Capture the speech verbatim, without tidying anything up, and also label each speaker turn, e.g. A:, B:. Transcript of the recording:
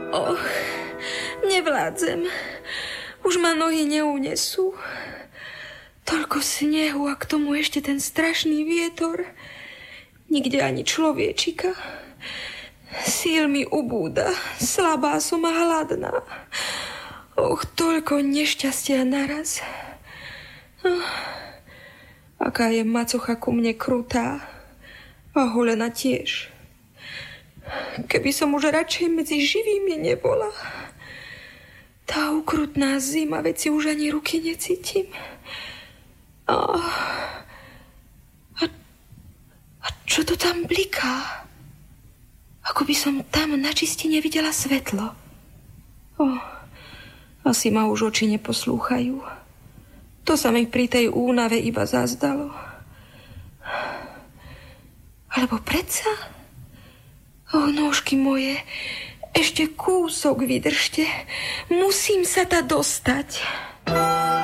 A: Och, nevládzem. Už ma nohy neunesú. Toľko snehu a k tomu ešte ten strašný vietor. Nikde ani človečika. Síl mi ubúda. Slabá som a hladná. Och, toľko nešťastia naraz. Oh, aká je macocha ku mne krutá. A Holena tiež. Keby som už radšej medzi živými nebola. Tá ukrutná zima, veď si už ani ruky necítim. A, a, a čo to tam bliká? Ako by som tam na čistine videla svetlo. O, asi ma už oči neposlúchajú. To sa mi pri tej únave iba zazdalo. Alebo predsa? O, nôžky moje, ešte kúsok vydržte. Musím sa ta dostať.